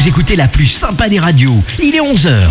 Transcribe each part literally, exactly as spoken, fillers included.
Vous écoutez la plus sympa des radios. Il est onze heures.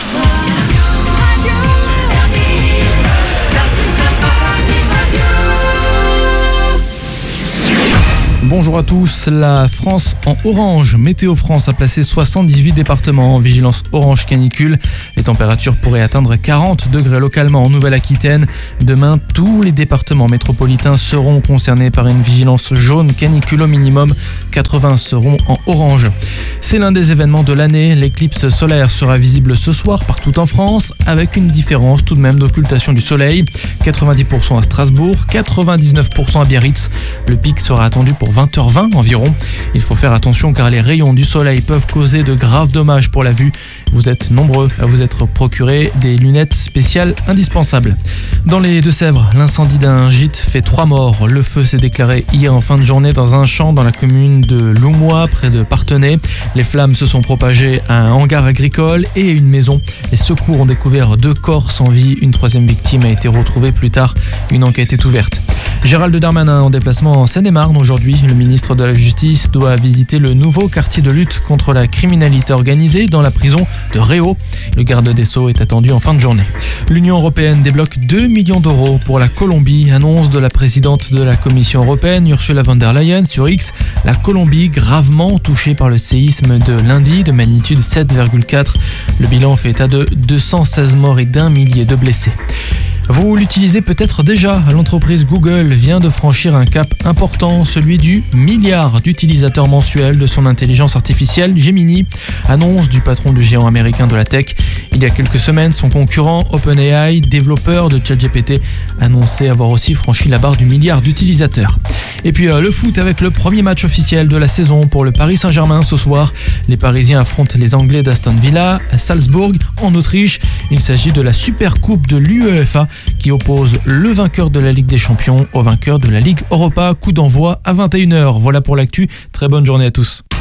Bonjour à tous, la France en orange. Météo France a placé soixante-dix-huit départements en vigilance orange canicule. Les températures pourraient atteindre quarante degrés localement en Nouvelle-Aquitaine. Demain, tous les départements métropolitains seront concernés par une vigilance jaune canicule au minimum. quatre-vingts seront en orange. C'est l'un des événements de l'année. L'éclipse solaire sera visible ce soir partout en France, avec une différence tout de même d'occultation du soleil. quatre-vingt-dix pour cent à Strasbourg, quatre-vingt-dix-neuf pour cent à Biarritz. Le pic sera attendu pour vingt heures vingt environ. Il faut faire attention car les rayons du soleil peuvent causer de graves dommages pour la vue. Vous êtes nombreux à vous être procuré des lunettes spéciales indispensables. Dans les Deux-Sèvres, l'incendie d'un gîte fait trois morts. Le feu s'est déclaré hier en fin de journée dans un champ dans la commune de Loumois, près de Parthenay. Les flammes se sont propagées à un hangar agricole et à une maison. Les secours ont découvert deux corps sans vie. Une troisième victime a été retrouvée plus tard. Une enquête est ouverte. Gérald Darmanin en déplacement en Seine-et-Marne aujourd'hui. Le ministre de la Justice doit visiter le nouveau quartier de lutte contre la criminalité organisée dans la prison de Réau. Le garde des Sceaux est attendu en fin de journée. L'Union européenne débloque deux millions d'euros pour la Colombie, annonce de la présidente de la Commission européenne, Ursula von der Leyen, sur X. La Colombie gravement touchée par le séisme de lundi de magnitude sept virgule quatre. Le bilan fait état de deux cent seize morts et d'un millier de blessés. Vous l'utilisez peut-être déjà, l'entreprise Google vient de franchir un cap important, celui du milliard d'utilisateurs mensuels de son intelligence artificielle Gemini, annonce du patron du géant américain de la tech. Il y a quelques semaines, son concurrent OpenAI, développeur de ChatGPT, annonçait avoir aussi franchi la barre du milliard d'utilisateurs. Et puis euh, le foot avec le premier match officiel de la saison pour le Paris Saint-Germain ce soir. Les Parisiens affrontent les Anglais d'Aston Villa à Salzbourg en Autriche. Il s'agit de la Super Coupe de l'UEFA qui oppose le vainqueur de la Ligue des Champions au vainqueur de la Ligue Europa. Coup d'envoi à vingt et une heures. Voilà pour l'actu. Très bonne journée à tous.